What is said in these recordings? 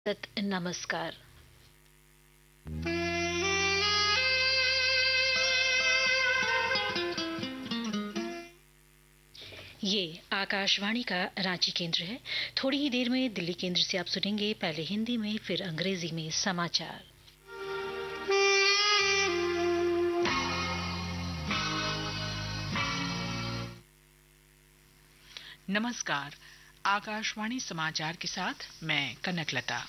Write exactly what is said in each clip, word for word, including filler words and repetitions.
तत नमस्कार। ये आकाशवाणी का रांची केंद्र है। थोड़ी ही देर में दिल्ली केंद्र से आप सुनेंगे पहले हिंदी में फिर अंग्रेजी में समाचार। नमस्कार। आकाशवाणी समाचार के साथ मैं कनकलता।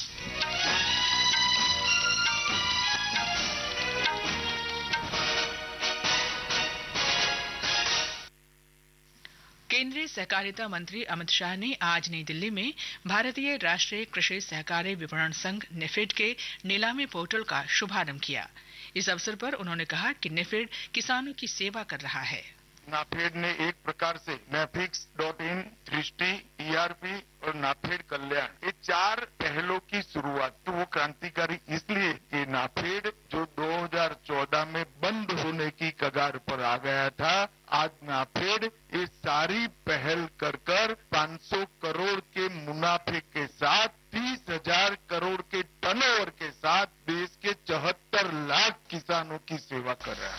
केंद्रीय सहकारिता मंत्री अमित शाह ने आज नई दिल्ली में भारतीय राष्ट्रीय कृषि सहकारी विपणन संघ नेफेड के नीलामी पोर्टल का शुभारंभ किया। इस अवसर पर उन्होंने कहा कि नेफेड किसानों की सेवा कर रहा है। नाफेड ने एक प्रकार से नेफिक्स डॉट इन, दृष्टि, ईआरपी और नाफेड कल्याण ये चार पहलों की शुरुआत तो वो क्रांतिकारी इसलिए कि नाफेड जो दो हज़ार चौदह में बंद होने की कगार पर आ गया था, आज नाफेड ये सारी पहल कर कर पाँच सौ करोड़ के मुनाफे के साथ तीस हजार करोड़ के टर्नओवर के साथ देश के चौहत्तर लाख किसानों की सेवा कर रहा है।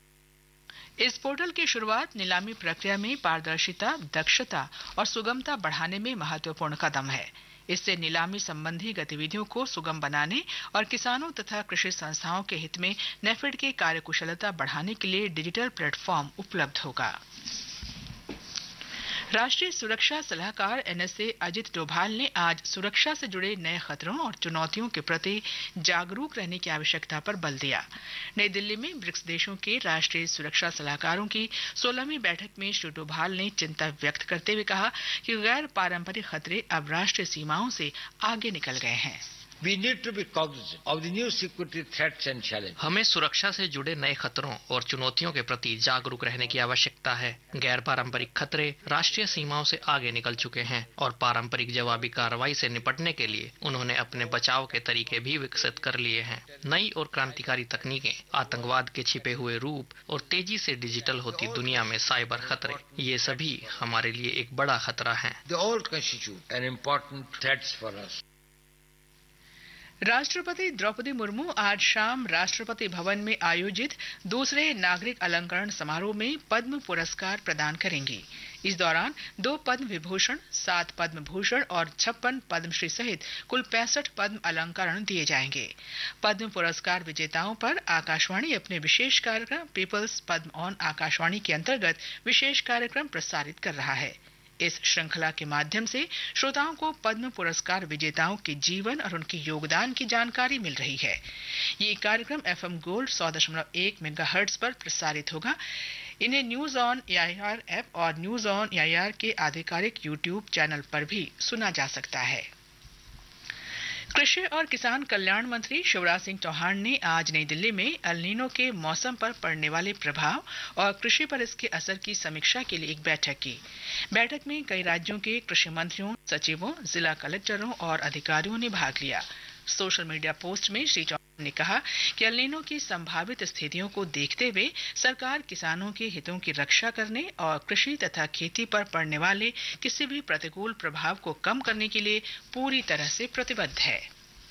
इस पोर्टल की शुरुआत नीलामी प्रक्रिया में पारदर्शिता, दक्षता और सुगमता बढ़ाने में महत्वपूर्ण कदम है। इससे नीलामी संबंधी गतिविधियों को सुगम बनाने और किसानों तथा कृषि संस्थाओं के हित में नेफेड के कार्यकुशलता बढ़ाने के लिए डिजिटल प्लेटफॉर्म उपलब्ध होगा। राष्ट्रीय सुरक्षा सलाहकार एनएसए अजित डोभाल ने आज सुरक्षा से जुड़े नए खतरों और चुनौतियों के प्रति जागरूक रहने की आवश्यकता पर बल दिया। नई दिल्ली में ब्रिक्स देशों के राष्ट्रीय सुरक्षा सलाहकारों की सोलहवीं बैठक में श्री डोभाल ने चिंता व्यक्त करते हुए कहा कि गैर पारंपरिक खतरे अब राष्ट्रीय सीमाओं से आगे निकल गए हैं। We need to be cognizant of the new security threats and challenges. हमें सुरक्षा से जुड़े नए खतरों और चुनौतियों के प्रति जागरूक रहने की आवश्यकता है। गैर पारंपरिक खतरे राष्ट्रीय सीमाओं से आगे निकल चुके हैं और पारंपरिक जवाबी कार्रवाई से निपटने के लिए उन्होंने अपने बचाव के तरीके भी विकसित कर लिए हैं। नई और क्रांतिकारी तकनीकें, आतंकवाद के छिपे हुए रूप और तेजी से डिजिटल होती दुनिया में साइबर खतरे, ये सभी हमारे लिए एक बड़ा खतरा हैं। They all constitute an important threats for us. राष्ट्रपति द्रौपदी मुर्मू आज शाम राष्ट्रपति भवन में आयोजित दूसरे नागरिक अलंकरण समारोह में पद्म पुरस्कार प्रदान करेंगी। इस दौरान दो पद्म विभूषण, सात पद्म भूषण और छप्पन पद्मश्री सहित कुल पैंसठ पद्म अलंकरण दिए जाएंगे। पद्म पुरस्कार विजेताओं पर आकाशवाणी अपने विशेष कार्यक्रम पीपल्स पद्म ऑन आकाशवाणी के अंतर्गत विशेष कार्यक्रम प्रसारित कर रहा है। इस श्रृंखला के माध्यम से श्रोताओं को पद्म पुरस्कार विजेताओं के जीवन और उनके योगदान की जानकारी मिल रही है। ये कार्यक्रम एफएम गोल्ड सौ दशमलव एक मेगाहर्ट्ज पर प्रसारित होगा। इन्हें न्यूज ऑन एआईआर ऐप और न्यूज ऑन एआईआर के आधिकारिक यूट्यूब चैनल पर भी सुना जा सकता है। कृषि और किसान कल्याण मंत्री शिवराज सिंह चौहान ने आज नई दिल्ली में एल नीनो के मौसम पर पड़ने वाले प्रभाव और कृषि पर इसके असर की समीक्षा के लिए एक बैठक की। बैठक में कई राज्यों के कृषि मंत्रियों, सचिवों, जिला कलेक्टरों और अधिकारियों ने भाग लिया। सोशल मीडिया पोस्ट में श्री चौहान ने कहा कि एल नीनो की संभावित स्थितियों को देखते हुए सरकार किसानों के हितों की रक्षा करने और कृषि तथा खेती पर पड़ने वाले किसी भी प्रतिकूल प्रभाव को कम करने के लिए पूरी तरह से प्रतिबद्ध है।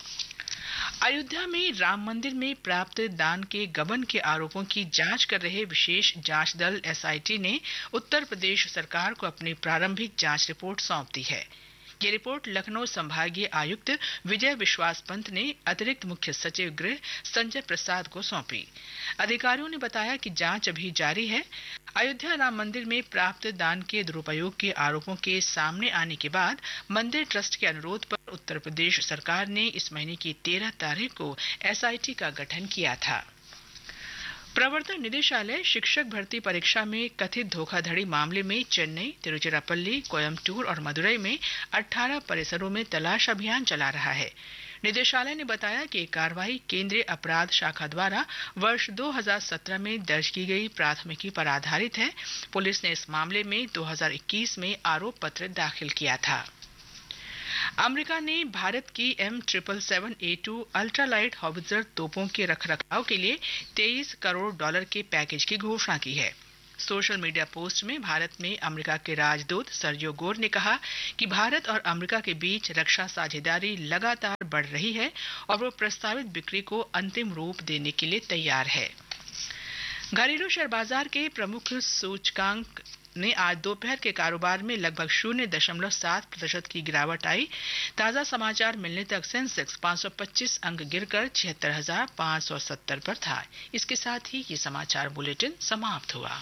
अयोध्या में राम मंदिर में प्राप्त दान के गबन के आरोपों की जांच कर रहे विशेष जांच दल एसआईटी ने उत्तर प्रदेश सरकार को अपनी प्रारंभिक जांच रिपोर्ट सौंप दी है। ये रिपोर्ट लखनऊ संभागीय आयुक्त विजय विश्वास पंत ने अतिरिक्त मुख्य सचिव गृह संजय प्रसाद को सौंपी। अधिकारियों ने बताया कि जांच अभी जारी है। अयोध्या राम मंदिर में प्राप्त दान के दुरुपयोग के आरोपों के सामने आने के बाद मंदिर ट्रस्ट के अनुरोध पर उत्तर प्रदेश सरकार ने इस महीने की तेरह तारीख को एसआईटी का गठन किया था। प्रवर्तन निदेशालय शिक्षक भर्ती परीक्षा में कथित धोखाधड़ी मामले में चेन्नई, तिरुचिरापल्ली, कोयम्बटूर और मदुरई में अठारह परिसरों में तलाश अभियान चला रहा है। निदेशालय ने बताया कि कार्रवाई केंद्रीय अपराध शाखा द्वारा वर्ष दो हज़ार सत्रह में दर्ज की गई प्राथमिकी पर आधारित है। पुलिस ने इस मामले में दो हज़ार इक्कीस में आरोप पत्र दाखिल किया था। अमेरिका ने भारत की M triple seven A to ultralight howitzer तोपों के रखरखाव के लिए तेईस करोड़ डॉलर के पैकेज की घोषणा की है। सोशल मीडिया पोस्ट में भारत में अमेरिका के राजदूत सर्जियो गोर ने कहा कि भारत और अमेरिका के बीच रक्षा साझेदारी लगातार बढ़ रही है और वो प्रस्तावित बिक्री को अंतिम रूप देने के लिए तैयार है। घरेलू शेयर बाजार के प्रमुख सूचकांक ने आज दोपहर के कारोबार में लगभग शून्य दशमलव सात प्रतिशत की गिरावट आई। ताजा समाचार मिलने तक सेंसेक्स पाँच सौ पच्चीस अंक गिरकर छिहत्तर हजार पाँच सौ सत्तर पर था। इसके साथ ही ये समाचार बुलेटिन समाप्त हुआ।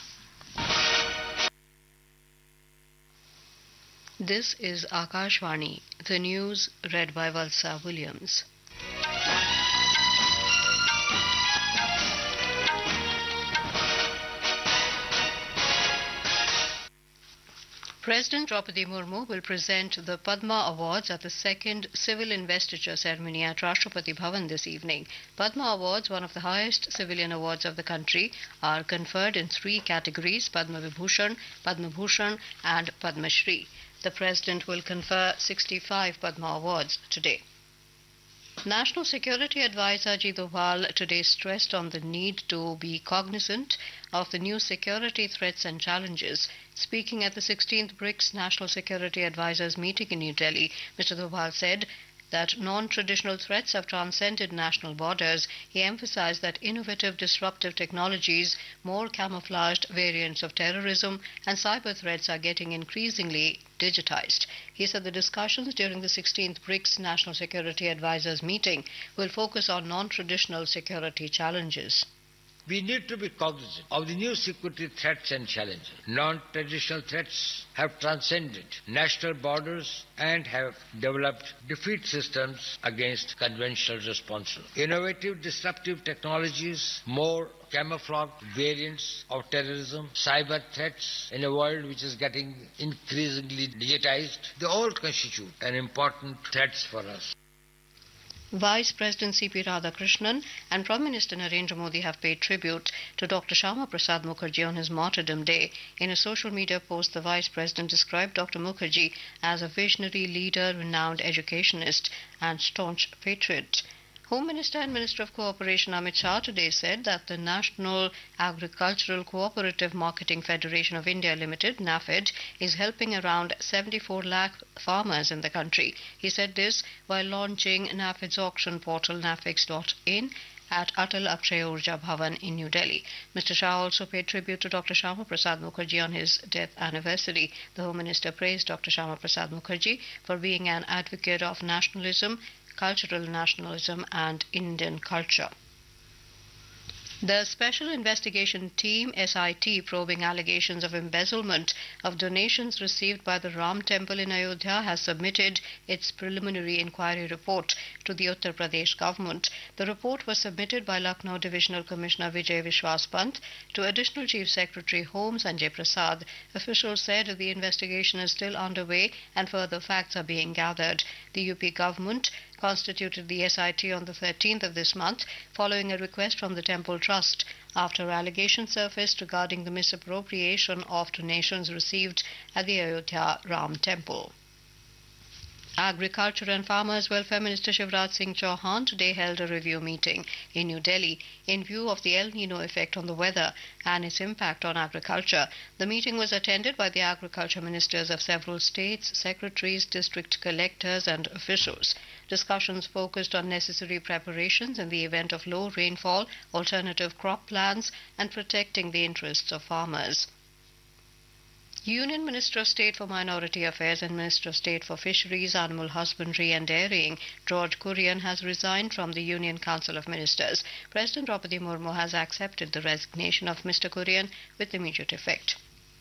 This is Akashvani, the news read by Valsa Williams. President Draupadi Murmu will present the Padma Awards at the second civil investiture ceremony at Rashtrapati Bhavan this evening. Padma Awards, one of the highest civilian awards of the country, are conferred in three categories: Padma Vibhushan, Padma Bhushan and Padma Shri. The President will confer sixty-five Padma Awards today. National Security Advisor Ajit Doval today stressed on the need to be cognizant of the new security threats and challenges. Speaking at the sixteenth BRICS National Security Advisors meeting in New Delhi, Mister Doval said that non-traditional threats have transcended national borders. He emphasized that innovative disruptive technologies, more camouflaged variants of terrorism and cyber threats are getting increasingly digitized. He said the discussions during the sixteenth BRICS National Security Advisors meeting will focus on non-traditional security challenges. We need to be cognizant of the new security threats and challenges. Non-traditional threats have transcended national borders and have developed defeat systems against conventional responses. Innovative disruptive technologies, more camouflaged variants of terrorism, cyber threats in a world which is getting increasingly digitized, they all constitute an important threats for us. Vice President C P Radhakrishnan and Prime Minister Narendra Modi have paid tribute to Doctor Shyama Prasad Mukherjee on his martyrdom day. In a social media post, the Vice President described Doctor Mukherjee as a visionary leader, renowned educationist and staunch patriot. Home Minister and Minister of Cooperation Amit Shah today said that the National Agricultural Cooperative Marketing Federation of India Limited, NAFED, is helping around seventy-four lakh farmers in the country. He said this while launching NAFED's auction portal nafex dot in at Atal Akshaya Urja Bhavan in New Delhi. Mister Shah also paid tribute to Doctor Shyama Prasad Mukherjee on his death anniversary. The Home Minister praised Doctor Shyama Prasad Mukherjee for being an advocate of nationalism, cultural nationalism and Indian culture. The Special Investigation Team, S I T, probing allegations of embezzlement of donations received by the Ram Temple in Ayodhya, has submitted its preliminary inquiry report to the Uttar Pradesh government. The report was submitted by Lucknow Divisional Commissioner Vijay Vishwas Pant to Additional Chief Secretary Home Sanjay Prasad. Officials said the investigation is still underway and further facts are being gathered. The U P government constituted the S I T on the thirteenth of this month following a request from the Temple Trust after allegations surfaced regarding the misappropriation of donations received at the Ayodhya Ram Temple. Agriculture and Farmers Welfare Minister Shivraj Singh Chauhan today held a review meeting in New Delhi in view of the El Nino effect on the weather and its impact on agriculture. The meeting was attended by the agriculture ministers of several states, secretaries, district collectors and officials. Discussions focused on necessary preparations in the event of low rainfall, alternative crop plans and protecting the interests of farmers. Union Minister of State for Minority Affairs and Minister of State for Fisheries, Animal Husbandry and Dairying, George Kurian, has resigned from the Union Council of Ministers. President Draupadi Murmu has accepted the resignation of Mister Kurian with immediate effect.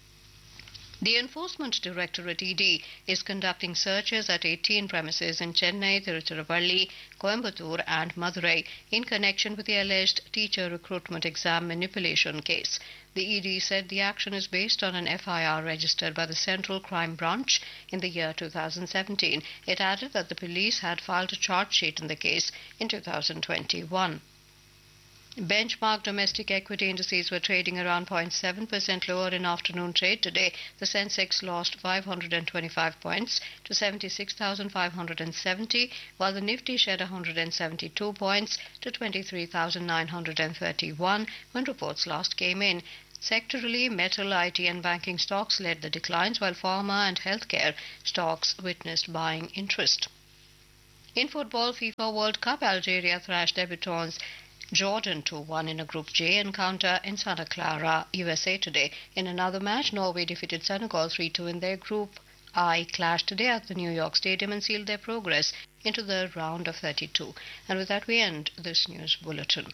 The Enforcement Directorate E D is conducting searches at eighteen premises in Chennai, Tiruchirappalli, Coimbatore and Madurai in connection with the alleged teacher recruitment exam manipulation case. The E D said the action is based on an F I R registered by the Central Crime Branch in the year two thousand seventeen. It added that the police had filed a charge sheet in the case in two thousand twenty-one. Benchmark domestic equity indices were trading around zero point seven percent lower in afternoon trade today. The Sensex lost five hundred twenty-five points to seventy-six thousand five hundred seventy, while the Nifty shed one hundred seventy-two points to twenty-three thousand nine hundred thirty-one when reports last came in. Sectorally, metal, I T and banking stocks led the declines, while pharma and healthcare stocks witnessed buying interest. In football, FIFA World Cup, Algeria thrashed debutants Jordan two one in a Group J encounter in Santa Clara, U S A today. In another match, Norway defeated Senegal three two in their Group I clash today at the New York Stadium and sealed their progress into the round of thirty-two. And with that, we end this news bulletin.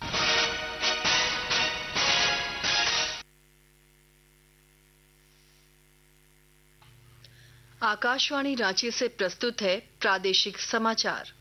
Akashvani Ranchi से प्रस्तुत है प्रादेशिक समाचार।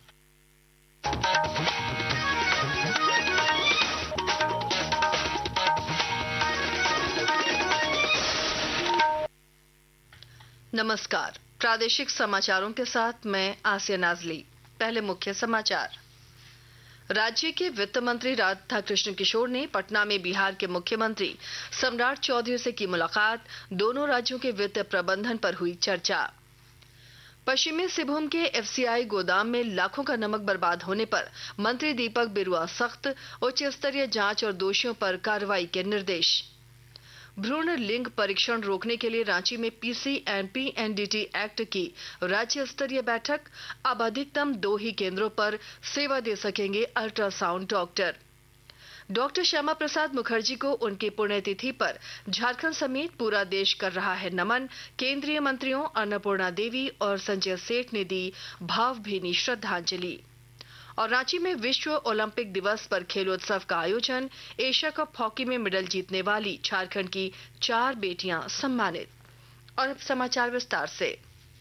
नमस्कार, प्रादेशिक समाचारों के साथ मैं आसिया नाजली। पहले मुख्य समाचार। राज्य के वित्त मंत्री राधा कृष्ण किशोर ने पटना में बिहार के मुख्यमंत्री सम्राट चौधरी से की मुलाकात। दोनों राज्यों के वित्त प्रबंधन पर हुई चर्चा। पश्चिमी सिंहभूम के एफसीआई गोदाम में लाखों का नमक बर्बाद होने पर मंत्री दीपक बिरुआ सख्त। उच्च स्तरीय जांच और दोषियों पर कार्रवाई के निर्देश। भ्रूण लिंग परीक्षण रोकने के लिए रांची में पीसी एंड पीएनडीटी एक्ट की राज्य स्तरीय बैठक। अब अधिकतम दो ही केंद्रों पर सेवा दे सकेंगे ultrasound doctor. Doctor Shyama Prasad Mukherjee को उनकी पुण्यतिथि पर झारखंड समेत पूरा देश कर रहा है नमन। केंद्रीय मंत्रियों अन्नपूर्णा देवी और संजय सेठ ने दी भावभीनी श्रद्धांजलि। और रांची में विश्व ओलंपिक दिवस पर खेलोत्सव का आयोजन। एशिया कप हॉकी में मेडल जीतने वाली झारखंड की चार बेटियां सम्मानित। और अब समाचार विस्तार से।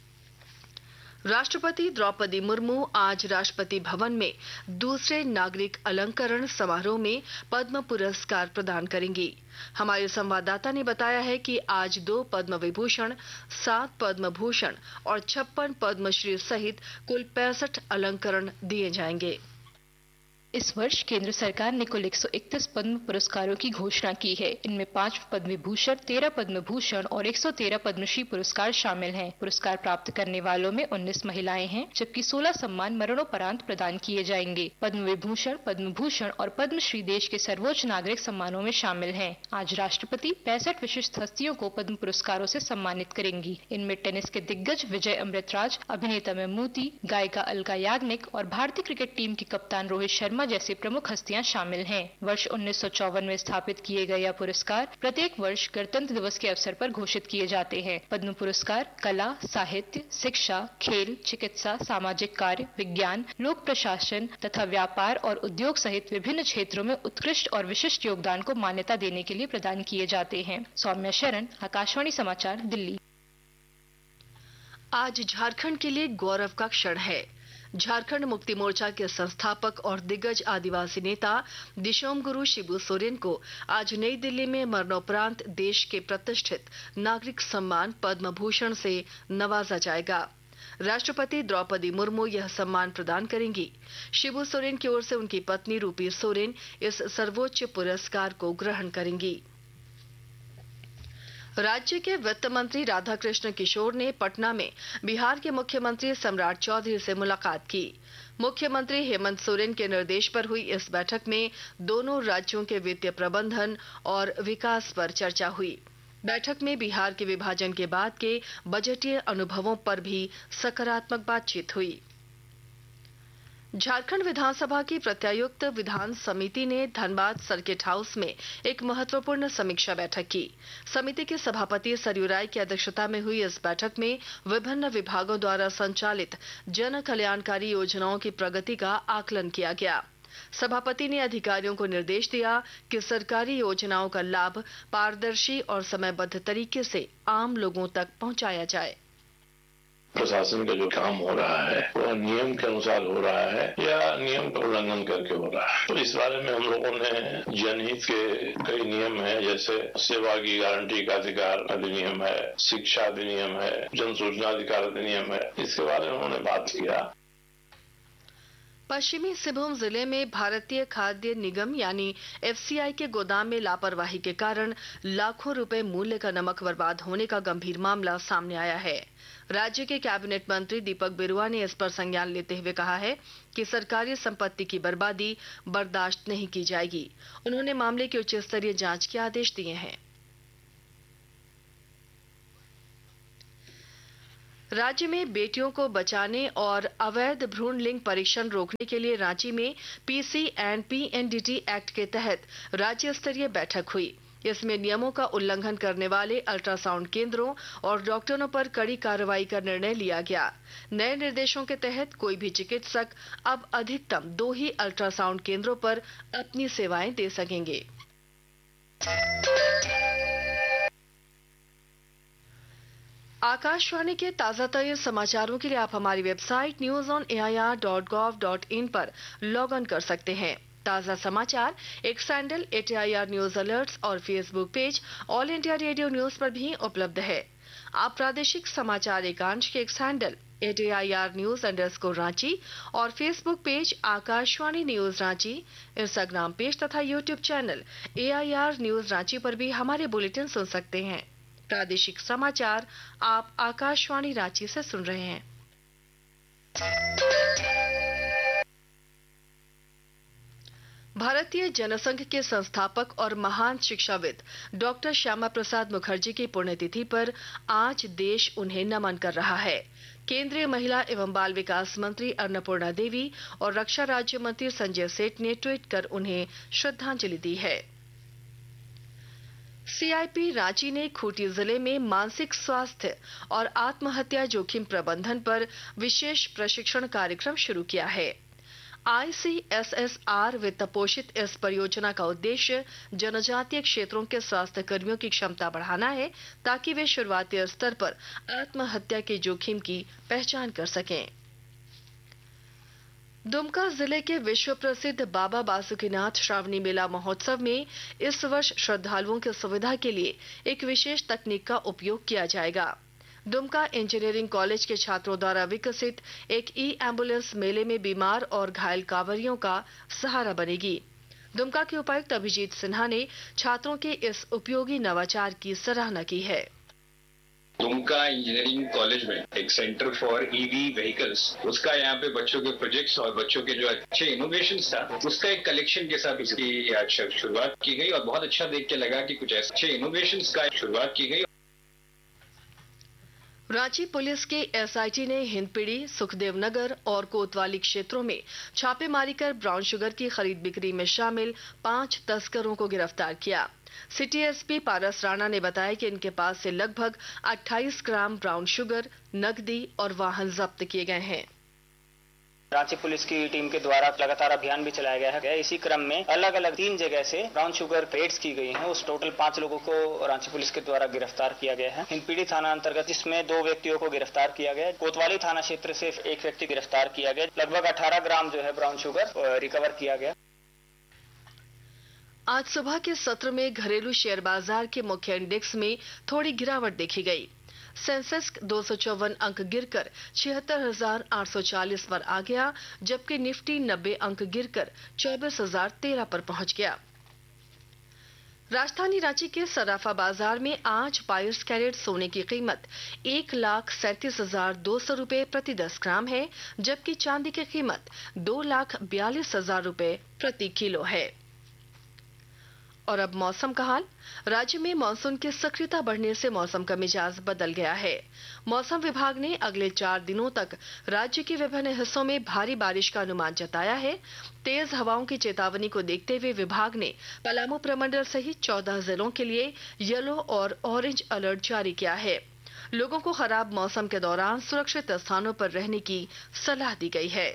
राष्ट्रपति द्रौपदी मुर्मू आज राष्ट्रपति भवन में दूसरे नागरिक अलंकरण समारोह में पद्म पुरस्कार प्रदान करेंगी। हमारे संवाददाता ने बताया है कि आज दो पद्म विभूषण, सात पद्म भूषण और छप्पन पद्मश्री सहित कुल पैंसठ अलंकरण दिए जाएंगे। इस वर्ष केंद्र सरकार ने कुल एक सौ इकतीस पद्म पुरस्कारों की घोषणा की है। इनमें पांच पद्म विभूषण, तेरह पद्म भूषण और एक सौ तेरह पद्मश्री पुरस्कार शामिल हैं। पुरस्कार प्राप्त करने वालों में उन्नीस महिलाएं हैं, जबकि सोलह सम्मान मरणोपरांत प्रदान किए जाएंगे। पद्म विभूषण, पद्म भूषण और पद्मश्री देश के सर्वोच्च नागरिक सम्मानों में शामिल हैं। आज राष्ट्रपति पैंसठ विशिष्ट हस्तियों को पद्म पुरस्कारों से सम्मानित करेंगी। इनमें टेनिस के दिग्गज विजय अमृतराज, अभिनेता ममूटी, गायिका अलका याग्निक और भारतीय क्रिकेट टीम के कप्तान रोहित शर्मा जैसे प्रमुख हस्तियां शामिल हैं। वर्ष उन्नीस सौ चौवन में स्थापित किए गए यह पुरस्कार प्रत्येक वर्ष गणतंत्र दिवस के अवसर पर घोषित किए जाते हैं। पद्म पुरस्कार कला, साहित्य, शिक्षा, खेल, चिकित्सा, सामाजिक कार्य, विज्ञान, लोक प्रशासन तथा व्यापार और उद्योग सहित विभिन्न क्षेत्रों में उत्कृष्ट और विशिष्ट योगदान को मान्यता देने के लिए प्रदान किए जाते हैं। सौम्या शरण, आकाशवाणी समाचार, दिल्ली। आज झारखंड के लिए गौरव का क्षण है। झारखंड मुक्ति मोर्चा के संस्थापक और दिग्गज आदिवासी नेता दिशोम गुरु शिबू सोरेन को आज नई दिल्ली में मरणोपरांत देश के प्रतिष्ठित नागरिक सम्मान पद्म भूषण से नवाजा जाएगा। राष्ट्रपति द्रौपदी मुर्मू यह सम्मान प्रदान करेंगी। शिबू सोरेन की ओर से उनकी पत्नी रूपी सोरेन इस सर्वोच्च पुरस्कार को ग्रहण करेंगी। राज्य के वित्त मंत्री राधा कृष्ण किशोर ने पटना में बिहार के मुख्यमंत्री सम्राट चौधरी से मुलाकात की। मुख्यमंत्री हेमंत सोरेन के निर्देश पर हुई इस बैठक में दोनों राज्यों के वित्तीय प्रबंधन और विकास पर चर्चा हुई। बैठक में बिहार के विभाजन के बाद के बजटीय अनुभवों पर भी सकारात्मक बातचीत हुई। झारखंड विधानसभा की प्रत्यायुक्त विधान समिति ने धनबाद सर्किट हाउस में एक महत्वपूर्ण समीक्षा बैठक की। समिति के सभापति सरयू राय की अध्यक्षता में हुई इस बैठक में विभिन्न विभागों द्वारा संचालित जन कल्याणकारी योजनाओं की प्रगति का आकलन किया गया। सभापति ने अधिकारियों को निर्देश दिया कि सरकारी योजनाओं का लाभ पारदर्शी और समयबद्ध तरीके से आम लोगों तक पहुंचाया जाए। प्रशासन का जो काम हो रहा है वह नियम के अनुसार हो रहा है या नियम का उल्लंघन करके हो रहा है, तो इस बारे में हम लोगों ने जनहित के कई नियम है, जैसे सेवा की गारंटी का अधिकार अधिनियम है, शिक्षा अधिनियम है, जन सूचना अधिकार अधिनियम है, इसके बारे में उन्होंने बात किया। पश्चिमी सिंहभूम जिले में भारतीय खाद्य निगम यानी एफसीआई के गोदाम में लापरवाही के कारण लाखों रुपए मूल्य का नमक बर्बाद होने का गंभीर मामला सामने आया है। राज्य के कैबिनेट मंत्री दीपक बिरुआ ने इस पर संज्ञान लेते हुए कहा है कि सरकारी संपत्ति की बर्बादी बर्दाश्त नहीं की जाएगी। उन्होंने मामले की उच्च स्तरीय जांच के आदेश दिए हैं। राज्य में बेटियों को बचाने और अवैध भ्रूण लिंग परीक्षण रोकने के लिए रांची में पीसी एंड पीएनडीटी एक्ट के तहत राज्य स्तरीय बैठक हुई। इसमें नियमों का उल्लंघन करने वाले अल्ट्रासाउंड केंद्रों और डॉक्टरों पर कड़ी कार्रवाई का निर्णय लिया गया। नए निर्देशों के तहत कोई भी चिकित्सक अब अधिकतम दो ही अल्ट्रासाउंड केंद्रों पर अपनी सेवाएं दे सकेंगे। आकाशवाणी के ताजा तरीन समाचारों के लिए आप हमारी website news on A I R dot gov dot in पर लॉग इन कर सकते हैं। ताजा समाचार एक sandal eight I R news alerts और Facebook page all India radio news पर भी उपलब्ध है। आप प्रादेशिक समाचार एकांश के एक sandal eight I R news underscore Ranchi और Facebook page Akashvani news Ranchi, Instagram page तथा YouTube channel A I R news Ranchi पर भी हमारे बुलेटिन सुन सकते हैं। प्रादेशिक समाचार आप आकाशवाणी रांची से सुन रहे हैं। भारतीय जनसंघ के संस्थापक और महान शिक्षाविद डॉक्टर श्यामा प्रसाद मुखर्जी की पुण्यतिथि पर आज देश उन्हें नमन कर रहा है। केंद्रीय महिला एवं बाल विकास मंत्री अन्नपूर्णा देवी और रक्षा राज्य मंत्री संजय सेठ ने ट्वीट कर उन्हें श्रद्धांजलि दी है। सीआईपी रांची ने खूंटी जिले में मानसिक स्वास्थ्य और आत्महत्या जोखिम प्रबंधन पर विशेष प्रशिक्षण कार्यक्रम शुरू किया है। आईसीएसएसआर वित्त पोषित इस परियोजना का उद्देश्य जनजातीय क्षेत्रों के स्वास्थ्य कर्मियों की क्षमता बढ़ाना है ताकि वे शुरुआती स्तर पर आत्महत्या के जोखिम की पहचान कर सकें। दुमका जिले के विश्व प्रसिद्ध बाबा बासुकीनाथ श्रावणी मेला महोत्सव में इस वर्ष श्रद्धालुओं की सुविधा के लिए एक विशेष तकनीक का उपयोग किया जाएगा। दुमका इंजीनियरिंग कॉलेज के छात्रों द्वारा विकसित एक ई एम्बुलेंस मेले में बीमार और घायल कांवरियों का सहारा बनेगी। दुमका के उपायुक्त अभिजीत सिन्हा ने छात्रों के इस उपयोगी नवाचार की सराहना की है। दुमका इंजीनियरिंग कॉलेज में एक सेंटर फॉर ईवी व्हीकल्स, उसका यहाँ पे बच्चों के प्रोजेक्ट्स और बच्चों के जो अच्छे इनोवेशंस था उसका एक कलेक्शन के साथ इसकी आज शुरुआत की गई और बहुत अच्छा देख के लगा कि कुछ अच्छे इनोवेशंस का शुरुआत की गई। रांची पुलिस के एसआईटी ने हिंदपीढ़ी, सुखदेव नगर और कोतवाली क्षेत्रों में छापेमारी कर ब्राउन शुगर की खरीद बिक्री में शामिल पांच तस्करों को गिरफ्तार किया। सिटी एसपी पारस राणा ने बताया कि इनके पास से लगभग अट्ठाईस ग्राम ब्राउन शुगर, नकदी और वाहन जब्त किए गए हैं। रांची पुलिस की टीम के द्वारा लगातार अभियान भी चलाया गया है। इसी क्रम में अलग अलग तीन जगह से ब्राउन शुगर रेड्स की गई हैं। उस टोटल पांच लोगों को रांची पुलिस के द्वारा गिरफ्तार किया गया है। हिंदपीढ़ी थाना अंतर्गत इसमें दो व्यक्तियों को गिरफ्तार किया गया। कोतवाली थाना क्षेत्र से एक व्यक्ति गिरफ्तार किया गया। लगभग अठारह ग्राम जो है ब्राउन शुगर रिकवर किया गया। आज सुबह के सत्र में घरेलू शेयर बाजार के मुख्य इंडेक्स में थोड़ी गिरावट देखी गई। सेंसेक्स दो सौ चौवन अंक गिरकर छिहत्तर हजार आठ सौ चालीस पर आ गया, जबकि निफ्टी नब्बे अंक गिरकर चौबीस हजार तेरह पर पहुंच गया। राजधानी रांची के सराफा बाजार में आज बाईस कैरेट सोने की कीमत एक लाख सैंतीस हजार दो सौ रूपये प्रति दस ग्राम है, जबकि चांदी की कीमत दो लाख बयालीस हजार रूपये प्रति किलो है। और अब मौसम का हाल। राज्य में मानसून की सक्रियता बढ़ने से मौसम का मिजाज बदल गया है। मौसम विभाग ने अगले चार दिनों तक राज्य के विभिन्न हिस्सों में भारी बारिश का अनुमान जताया है। तेज हवाओं की चेतावनी को देखते हुए विभाग ने पलामू प्रमंडल सहित चौदह जिलों के लिए येलो और ऑरेंज अलर्ट जारी किया है। लोगों को खराब मौसम के दौरान सुरक्षित स्थानों पर रहने की सलाह दी गई है।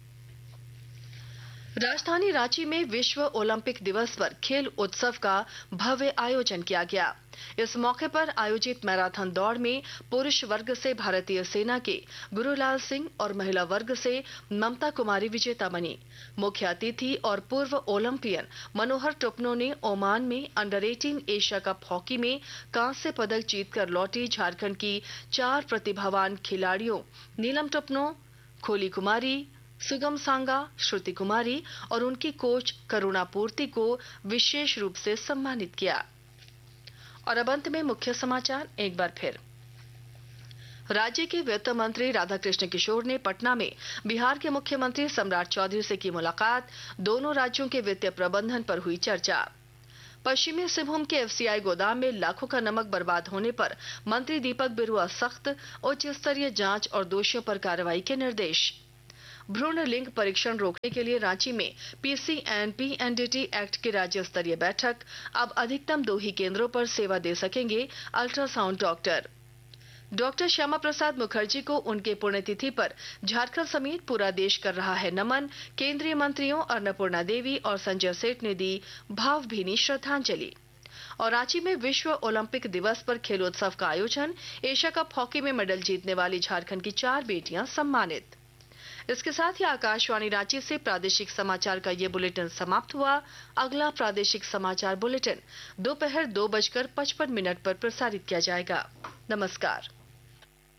राजधानी रांची में विश्व ओलंपिक दिवस पर खेल उत्सव का भव्य आयोजन किया गया। इस मौके पर आयोजित मैराथन दौड़ में पुरुष वर्ग से भारतीय सेना के गुरुलाल सिंह और महिला वर्ग से ममता कुमारी विजेता बनी। मुख्य अतिथि और पूर्व ओलंपियन मनोहर टुपनो ने ओमान में अंडर अठारह एशिया कप हॉकी में कांस्य पदक जीतकर लौटी झारखंड की चार प्रतिभावान खिलाड़ियों नीलम टुपनो, खोली कुमारी, सुगम सांगा, श्रुति कुमारी और उनकी कोच करुणा पूर्ति को विशेष रूप से सम्मानित किया। और अब अंत में मुख्य समाचार एक बार फिर। राज्य के वित्त मंत्री राधाकृष्ण किशोर ने पटना में बिहार के मुख्यमंत्री सम्राट चौधरी से की मुलाकात। दोनों राज्यों के वित्तीय प्रबंधन पर हुई चर्चा। पश्चिमी सिंहभूम के एफसीआई गोदाम में लाखों का नमक बर्बाद होने पर मंत्री दीपक बिरुआ सख्त, उच्च स्तरीय जांच और दोषियों पर कार्रवाई के निर्देश। भ्रूण लिंग परीक्षण रोकने के लिए रांची में पीसी एंड पीएनडीटी एक्ट की राज्य स्तरीय बैठक। अब अधिकतम दो ही केंद्रों पर सेवा दे सकेंगे ultrasound doctor. Doctor Shyama Prasad Mukherjee को उनके पुण्यतिथि पर झारखंड समेत पूरा देश कर रहा है नमन। केंद्रीय मंत्रियों अन्नपूर्णा देवी और संजय सेठ ने दी भावभीनी श्रद्धांजलि। और रांची में विश्व ओलंपिक दिवस पर खेलोत्सव का आयोजन। एशिया कप हॉकी में मेडल जीतने वाली झारखंड की चार बेटियां सम्मानित। इसके साथ ही आकाशवाणी रांची से प्रादेशिक समाचार का ये बुलेटिन समाप्त हुआ। अगला प्रादेशिक समाचार बुलेटिन दोपहर दो बजकर पचपन मिनट पर प्रसारित किया जाएगा। नमस्कार।